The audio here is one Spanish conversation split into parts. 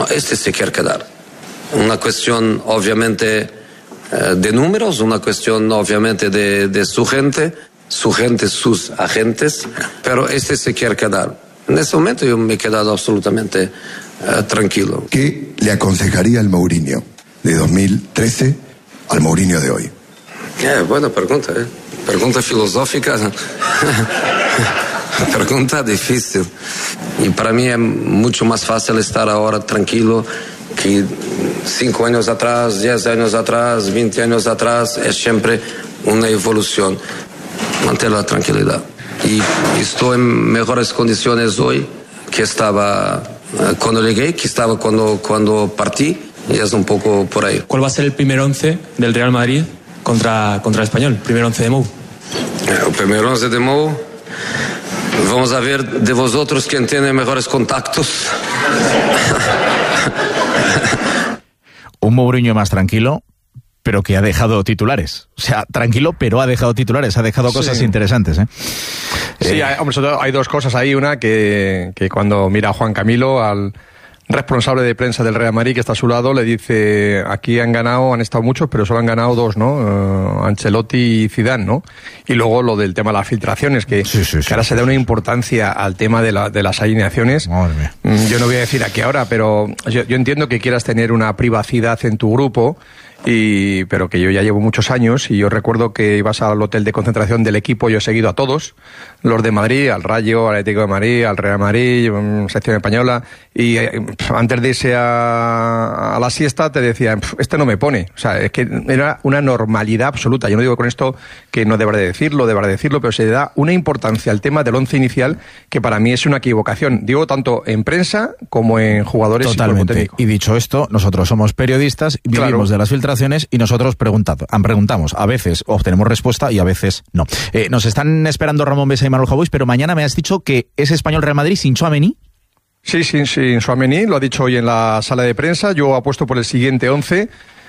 No, se quiere quedar. Una cuestión obviamente de números, una cuestión obviamente de su gente, sus agentes, pero se quiere quedar. En este momento yo me he quedado absolutamente tranquilo. ¿Qué le aconsejaría al Mourinho de 2013 al Mourinho de hoy? Buena pregunta, pregunta filosófica. Pregunta difícil. Y para mí es mucho más fácil estar ahora tranquilo que 5 años atrás, 10 años atrás, 20 años atrás. Es siempre una evolución. Mantener la tranquilidad. Y estoy en mejores condiciones hoy que estaba cuando llegué, que estaba cuando partí. Y es un poco por ahí. ¿Cuál va a ser el primer 11 del Real Madrid contra el Español? Primer 11 de Mou. El primer 11 de Mou. Vamos a ver de vosotros quién tiene mejores contactos. Un Mourinho más tranquilo, pero que ha dejado titulares. O sea, tranquilo, pero ha dejado titulares, ha dejado cosas interesantes. Sí, hombre, sobre todo hay dos cosas ahí. Una, que cuando mira a Juan Camilo, al responsable de prensa del Real Madrid que está a su lado, le dice: aquí han estado muchos, pero solo han ganado 2, ¿no? Ancelotti y Zidane, ¿no? Y luego lo del tema de las filtraciones, que ahora se da una importancia al tema de las alineaciones. Yo no voy a decir aquí ahora, pero yo entiendo que quieras tener una privacidad en tu grupo, pero que yo ya llevo muchos años, y yo recuerdo que ibas al hotel de concentración del equipo. Yo he seguido a todos los de Madrid, al Rayo, al Atlético de Madrid, al Real Madrid, sección española, y antes de irse a la siesta te decían: este no me pone. O sea, es que era una normalidad absoluta. Yo no digo con esto que no deberá decirlo, pero se le da una importancia al tema del 11 inicial que para mí es una equivocación. Digo tanto en prensa como en jugadores. Totalmente. Y dicho esto, nosotros somos periodistas, vivimos de las filtraciones y nosotros preguntamos. A veces obtenemos respuesta y a veces no. Nos están esperando Ramón Besa y Manuel Jaubois, pero mañana me has dicho que es Español Real Madrid sin Tchouaméni. Sí, Tchouaméni, lo ha dicho hoy en la sala de prensa. Yo apuesto por el siguiente 11.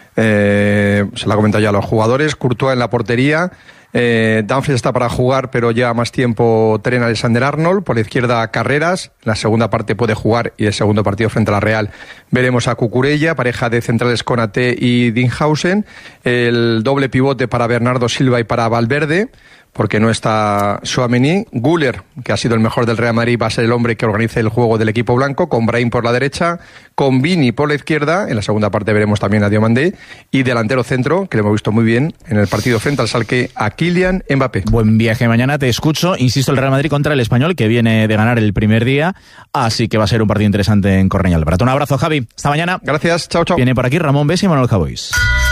Se lo ha comentado ya a los jugadores. Courtois en la portería. Dumfries está para jugar, pero lleva más tiempo Trent Alexander-Arnold. Por la izquierda, Carreras. En la segunda parte puede jugar, y el segundo partido frente a la Real veremos a Cucurella, pareja de centrales Konaté y Dinghausen. El doble pivote para Bernardo Silva y para Valverde, porque no está Tchouaméni. Güler, que ha sido el mejor del Real Madrid, va a ser el hombre que organice el juego del equipo blanco, con Brahim por la derecha, con Vini por la izquierda. En la segunda parte veremos también a Diomandé, y delantero centro, que lo hemos visto muy bien en el partido frente al Schalke, a Kylian Mbappé. Buen viaje mañana, te escucho. Insisto, el Real Madrid contra el Español, que viene de ganar el primer día, así que va a ser un partido interesante en Cornellà del Prat. Un abrazo, Javi. Hasta mañana. Gracias, chao. Viene por aquí Ramón Besa y Manuel Jaubois.